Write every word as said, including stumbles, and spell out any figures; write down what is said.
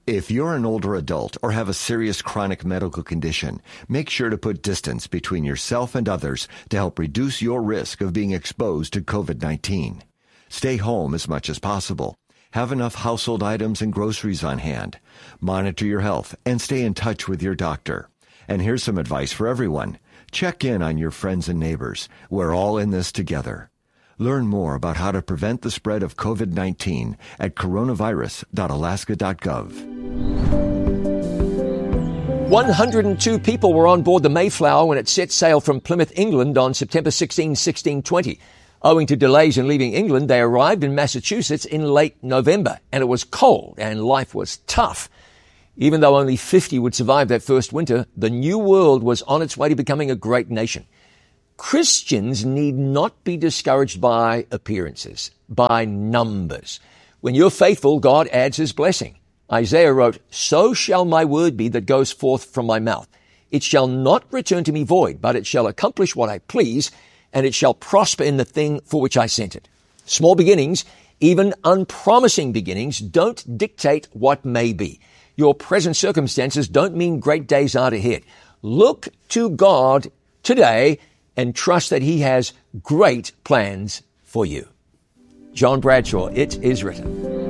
If you're an older adult or have a serious chronic medical condition, make sure to put distance between yourself and others to help reduce your risk of being exposed to covid nineteen. Stay home as much as possible. Have enough household items and groceries on hand. Monitor your health and stay in touch with your doctor. And here's some advice for everyone. Check in on your friends and neighbors. We're all in this together. Learn more about how to prevent the spread of covid nineteen at coronavirus dot alaska dot gov. one hundred two people were on board the Mayflower when it set sail from Plymouth, England on September sixteenth, sixteen twenty. Owing to delays in leaving England, they arrived in Massachusetts in late November, and it was cold and life was tough. Even though only fifty would survive that first winter, the New World was on its way to becoming a great nation. Christians need not be discouraged by appearances, by numbers. When you're faithful, God adds his blessing. Isaiah wrote, "So shall my word be that goes forth from my mouth. It shall not return to me void, but it shall accomplish what I please, and it shall prosper in the thing for which I sent it." Small beginnings, even unpromising beginnings, don't dictate what may be. Your present circumstances don't mean great days aren't ahead. Look to God today and trust that he has great plans for you. John Bradshaw, It Is Written.